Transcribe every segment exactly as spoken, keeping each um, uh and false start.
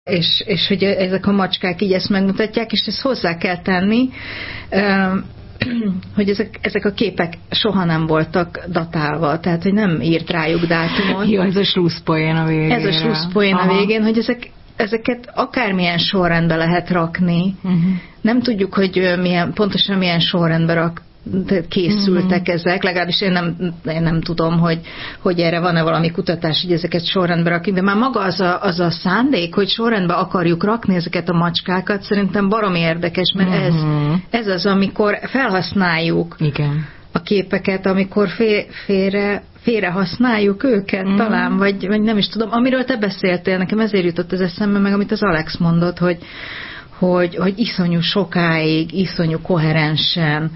és, és hogy ezek a macskák így ezt megmutatják, és ezt hozzá kell tenni, hogy ezek, ezek a képek soha nem voltak datálva, tehát hogy nem írt rájuk dátumot. Jó, ez a slusszpoén a végén. Ez a slusszpoén a végén, hogy ezek, ezeket akármilyen sorrendbe lehet rakni. Uh-huh. Nem tudjuk, hogy milyen, pontosan milyen sorrendbe rak, készültek uh-huh. ezek, legalábbis én nem, én nem tudom, hogy, hogy erre van-e valami kutatás, hogy ezeket sorrendbe rakjuk, de már maga az a, az a szándék, hogy sorrendbe akarjuk rakni ezeket a macskákat, szerintem baromi érdekes, mert uh-huh. ez, ez az, amikor felhasználjuk Igen. a képeket, amikor fé, félre félre használjuk őket uh-huh. talán, vagy, vagy nem is tudom. Amiről te beszéltél, nekem ezért jutott az eszembe, meg amit az Alex mondott, hogy, hogy, hogy iszonyú sokáig, iszonyú koherensen,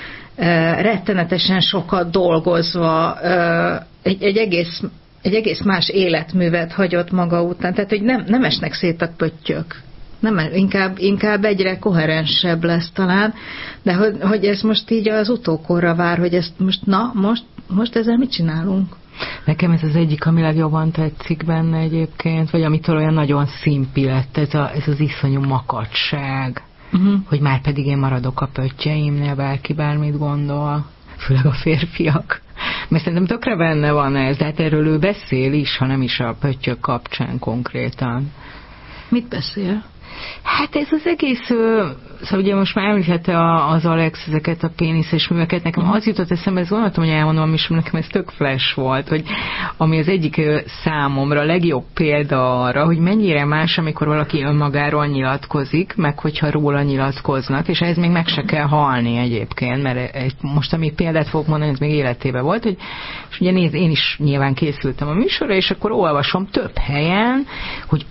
rettenetesen sokat dolgozva egy, egy, egész, egy egész más életművet hagyott maga után. Tehát, hogy nem, nem esnek szét a pöttyök. Nem, inkább, inkább egyre koherensebb lesz talán, de hogy, hogy ez most így az utókorra vár, hogy ezt most, na, most, most ezzel mit csinálunk? Nekem ez az egyik, ami legjobban tetszik benne egyébként, vagy amitől olyan nagyon szimpi lett, ez, a, ez az iszonyú makacság. Uh-huh. Hogy már pedig én maradok a pöttyeimnél, bárki bármit gondol, főleg a férfiak. Mert szerintem tökre benne van ez, de hát erről ő beszél is, ha nem is a pöttyök kapcsán konkrétan. Mit beszél? Hát ez az egész, szóval ugye most már említette az Alex ezeket a péniszes műveket, nekem uh-huh. az jutott eszembe, ezt gondoltam, hogy elmondom is, nekem ez tök flash volt, hogy ami az egyik számomra a legjobb példa arra, hogy mennyire más, amikor valaki önmagáról nyilatkozik, meg hogyha róla nyilatkoznak, és ez még meg se kell halni egyébként, mert most ami példát fogok mondani, ez még életében volt, hogy és ugye nézd, én is nyilván készültem a műsorra, és akkor olvasom több helyen, hogy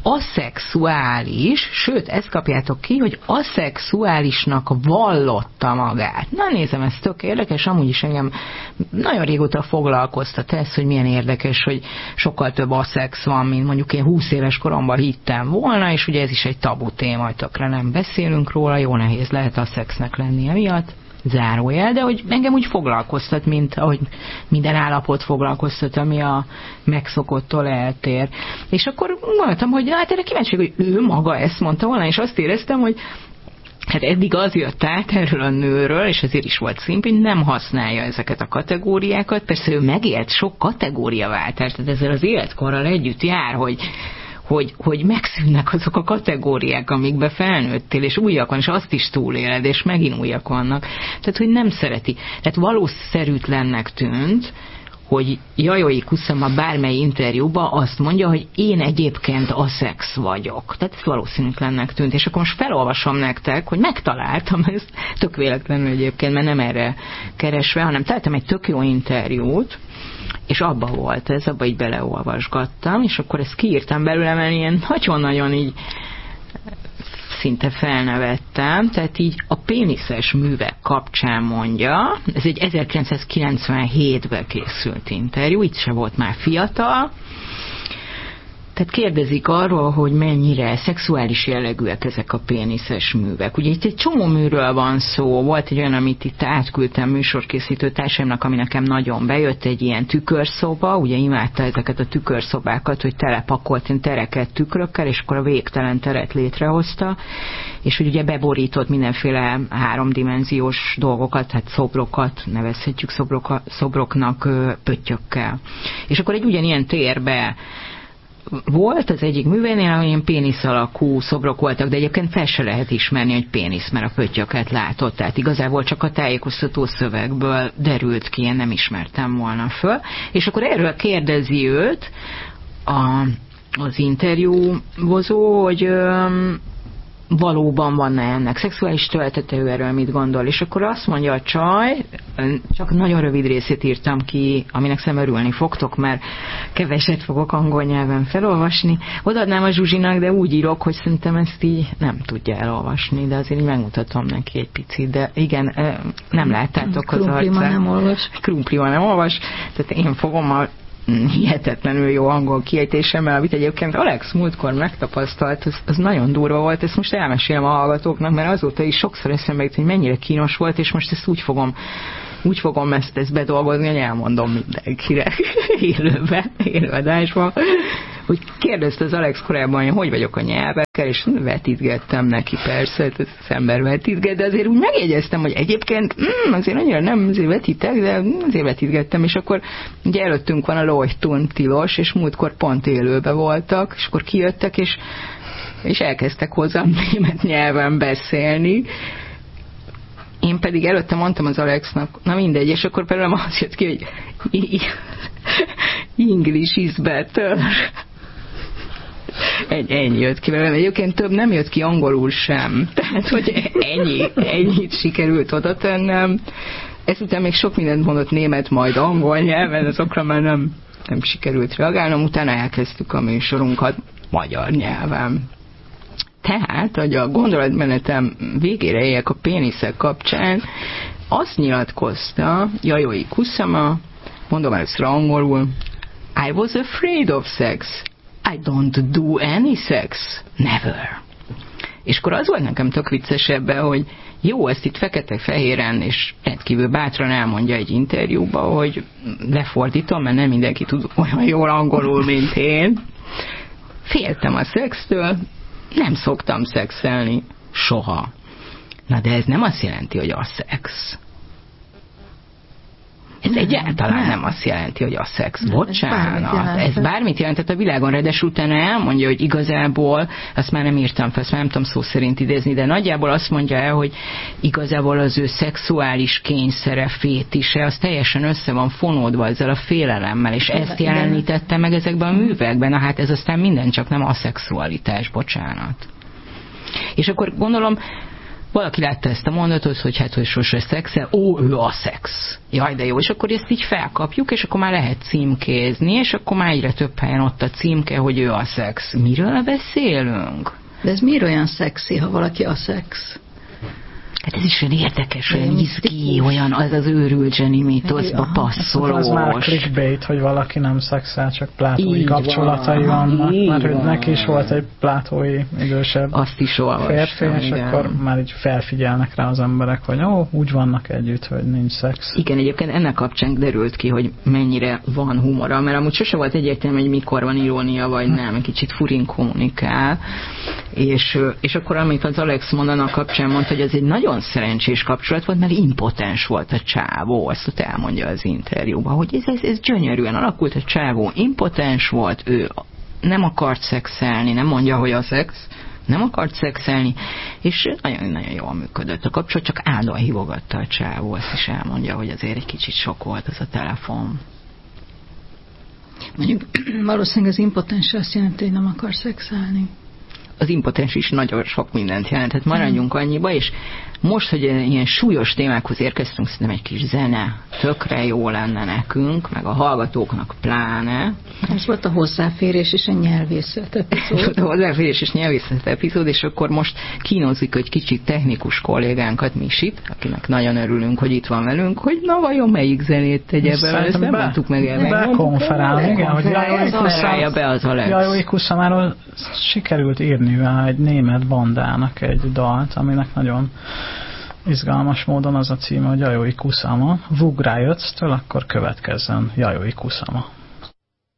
aszexuális, sőt, ezt kapjátok ki, hogy aszexuálisnak vallotta magát. Na nézem, ez tök érdekes, amúgy is engem nagyon régóta foglalkoztat ez, hogy milyen érdekes, hogy sokkal több aszex van, mint mondjuk én húsz éves koromban hittem volna, és ugye ez is egy tabu téma, hogy tökre nem beszélünk róla, jó nehéz lehet aszexnek lenni emiatt. Zárójel, de hogy engem úgy foglalkoztat, mint ahogy minden állapot foglalkoztat, ami a megszokottól eltér. És akkor mondtam, hogy hát erre kíváncsi, hogy ő maga ezt mondta volna, és azt éreztem, hogy hát eddig az jött át erről a nőről, és ezért is volt szimpi, nem használja ezeket a kategóriákat. Persze ő megélt sok kategóriaváltást, tehát ezzel az életkorral együtt jár, hogy Hogy, hogy megszűnnek azok a kategóriák, amikbe felnőttél, és újak van, és azt is túléled, és megint újak vannak. Tehát, hogy nem szereti. Tehát valószerűtlennek tűnt, hogy Jajoi Kusama bármely interjúban azt mondja, hogy én egyébként aszex vagyok. Tehát ez valószínűtlennek tűnt. És akkor most felolvasom nektek, hogy megtaláltam ezt, tök véletlenül egyébként, mert nem erre keresve, hanem találtam egy tök jó interjút, és abba volt ez, abba így beleolvasgattam, és akkor ezt kiírtam belőle, mert ilyen nagyon-nagyon így szinte felnevettem, tehát így a péniszes művek kapcsán mondja, ez egy ezerkilencszázkilencvenhétben készült interjú, itt se volt már fiatal, tehát kérdezik arról, hogy mennyire szexuális jellegűek ezek a péniszes művek. Ugye itt egy csomó műről van szó, volt egy olyan, amit itt átküldtem műsorkészítő társaimnak, ami nekem nagyon bejött, egy ilyen tükörszoba, ugye imádta ezeket a tükörszobákat, hogy telepakolt tereket tükrökkel, és akkor a végtelen teret létrehozta, és hogy ugye beborított mindenféle háromdimenziós dolgokat, hát szobrokat, nevezhetjük szobroka, szobroknak pöttyökkel. És akkor egy ugyanilyen térbe volt az egyik művénél, ahol ilyen pénisz alakú szobrok voltak, de egyébként fel se lehet ismerni, hogy pénisz, mert a pöttyöket látott. Tehát igazából csak a tájékoztató szövegből derült ki, én nem ismertem volna föl. És akkor erről kérdezi őt a, az interjúvozó, hogy öm, valóban van-e ennek szexuális töltete, ő erről mit gondol. És akkor azt mondja a csaj, csak nagyon rövid részét írtam ki, aminek szem örülni fogtok, mert keveset fogok angol nyelven felolvasni. Odaadnám a Zsuzsinak, de úgy írok, hogy szerintem ezt így nem tudja elolvasni, de azért így megmutatom neki egy picit. De igen, nem láttátok az arcát. Krumplima nem olvas. Krumplima nem olvas, tehát én fogom a hihetetlenül jó angol kiejtésemmel, amit egyébként Alex múltkor megtapasztalt, az, az nagyon durva volt, ezt most elmesélem a hallgatóknak, mert azóta is sokszor eszembe jut, hogy mennyire kínos volt, és most ezt úgy fogom úgy fogom ezt, ezt bedolgozni, hogy elmondom mindenkire élőben, élőadásban, hogy kérdezte az Alex korábban, hogy hogy vagyok a nyelvekkel, és vetítgettem neki, persze, ez az ember vetítget, de azért úgy megjegyeztem, hogy egyébként mm, azért annyira nem azért vetítek, de azért vetítgettem, és akkor ugye előttünk van a Leuchtturm tilos, és múltkor pont élőbe voltak, és akkor kijöttek, és, és elkezdtek hozzám német nyelven beszélni. Én pedig előtte mondtam az Alexnak, na mindegy, és akkor például az jött ki, hogy English is better. Egy, ennyi jött ki velem. Egyébként több nem jött ki angolul sem. Tehát, hogy ennyi, ennyit sikerült oda tennem. Ezután még sok mindent mondott német, majd angol nyelven, azokra már nem, nem sikerült reagálnom. Utána elkezdtük a műsorunkat magyar nyelven. Tehát, hogy a gondolatmenetem végére éljek a péniszek kapcsán, azt nyilatkozta Yayoi Kusama, mondom először angolul, I was afraid of sex. I don't do any sex. Never. És akkor az volt nekem tök vicces ebben, hogy jó, ezt itt fekete-fehéren és rendkívül bátran elmondja egy interjúba, hogy lefordítom, mert nem mindenki tud olyan jól angolul, mint én. Féltem a szextől, nem szoktam szexelni. Soha. Na de ez nem azt jelenti, hogy a szex. Ez nem, egyáltalán nem. nem azt jelenti, hogy a szex. Nem, bocsánat. Ez bármit, ez bármit jelentett a világon, ráadásul utána elmondja, hogy igazából, azt már nem írtam fel, azt már nem tudom szó szerint idézni, de nagyjából azt mondja el, hogy igazából az ő szexuális kényszere, fétise, az teljesen össze van fonódva ezzel a félelemmel, és ezt jelenítette meg ezekben a művekben. Na hát ez aztán minden, csak nem a szexualitás, bocsánat. És akkor gondolom, valaki látta ezt a mondatot, hogy hát, hogy sose szexel, ó, ő a szex. Jaj, de jó, és akkor ezt így felkapjuk, és akkor már lehet címkézni, és akkor már egyre több helyen ott a címke, hogy ő a szex. Miről beszélünk? De ez miért olyan szexi, ha valaki a szex? Hát ez is olyan érdekes, olyan izgi, olyan az az őrült zseni mítoszba passzolós. Az már clickbait, hogy valaki nem szexel, csak plátói kapcsolatai vannak, mert hogy neki is volt egy plátói idősebb azt is férfi, és igen. Akkor már így felfigyelnek rá az emberek, hogy ó, úgy vannak együtt, hogy nincs szex. Igen, egyébként ennek kapcsán derült ki, hogy mennyire van humora, mert amúgy sose volt egyértelmű, hogy mikor van irónia, vagy nem, egy kicsit furin kommunikál, és, és akkor amit az Alex mondanak kapcsán mondta, hogy ez egy nagyon szerencsés kapcsolat volt, mert impotens volt a csávó, ezt ott elmondja az interjúban, hogy ez, ez, ez gyönyörűen alakult, a csávó impotens volt, ő nem akart szexelni, nem mondja, hogy a szex, nem akart szexelni, és nagyon-nagyon jól működött a kapcsolat, csak áldóan hívogatta a csávó, ezt is elmondja, hogy azért egy kicsit sok volt az a telefon. Mondjuk valószínűleg az impotens azt jelenti, hogy nem akar szexelni. Az impotens is nagyon sok mindent jelent, hát maradjunk annyiba, és most, hogy ilyen súlyos témákhoz érkeztünk, szerintem egy kis zene tökre jó lenne nekünk, meg a hallgatóknak pláne. Ez volt a hozzáférés és a nyelvészet epizód. a hozzáférés és nyelvészet epizód, és akkor most kínozik egy kicsit technikus kollégánkat, Misit, akinek nagyon örülünk, hogy itt van velünk, hogy na vajon melyik zenét tegye be, mert ezt nem mondtuk meg el. Bekonferálni, igen, hogy Yayoi Kusamáról sikerült írni egy német bandának egy dalt, aminek nagyon izgalmas módon az a címe, hogy Yayoi Kusama. Vugrájöttől, akkor következzen Yayoi Kusama.